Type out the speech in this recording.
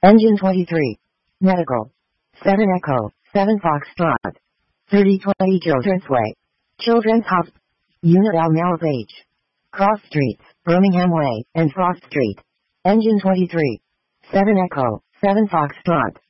Engine 23. Medical. 7 Echo, 7 Foxtrot. 3020 Children's Way. Children's Hospital. Unit Almouth H. Cross Streets, Birmingham Way, and Frost Street. Engine 23. 7 Echo, 7 Foxtrot.